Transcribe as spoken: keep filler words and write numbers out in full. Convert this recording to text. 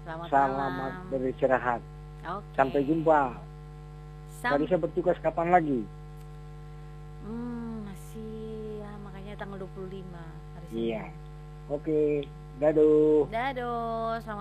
Selamat, Selamat malam. beristirahat. Oke. Sampai jumpa. Sam Tadi saya bertugas kapan lagi? Hmm, masih ya, makanya tanggal dua puluh lima hari Senin. Iya. Oke. Dadah. Dadah. Selamat